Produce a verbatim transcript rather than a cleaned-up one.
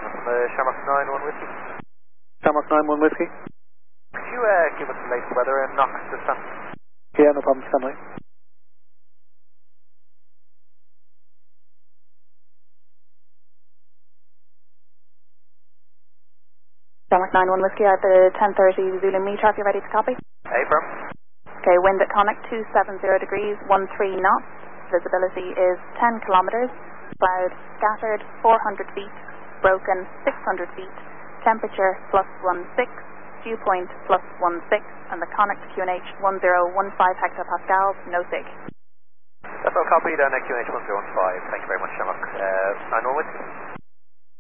Daniel from the Shamrock nine one Whiskey. Shamrock nine one Whiskey. Could you uh, give us the latest weather in Knox this time? Yeah, no problem, stand by. Shamrock nine one Whiskey at the ten thirty Zulu Me traffic, you ready to copy? Hey, firm. Okay, wind at Connacht two seven zero degrees, one three knots. Visibility is ten kilometres. Cloud scattered four hundred feet. Broken six hundred feet. Temperature plus one six. Dew point plus one six. And the Connacht Q N H one zero one five hectopascals, no sig. That's all copied on uh, Q N H one zero one five. Thank you very much, Shamrock. Uh, nine one Whiskey.